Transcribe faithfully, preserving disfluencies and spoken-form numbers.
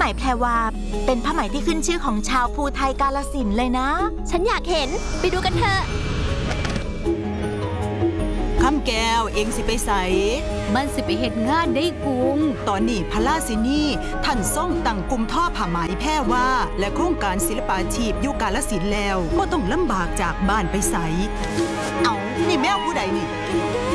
แพรวาเป็นผ้าไหมที่ขึ้นชื่อของชาวภูไทยกาฬสินธุ์เลยนะฉันอยากเห็นไปดูกันเถอะคำแก้วเองสิไปใส่มันสิไปเฮ็ดงานได้กุงตอนนี้พระราชินีท่านส่งตั้งกลุ่มท่อผ้าไหมแพรวาและโครงการศิลปาชีพอยู่กาฬสินธุ์แล้วบ่ต้องลำบากจากบ้านไปใส่เอานี่แมวผู้ใดนี่แก้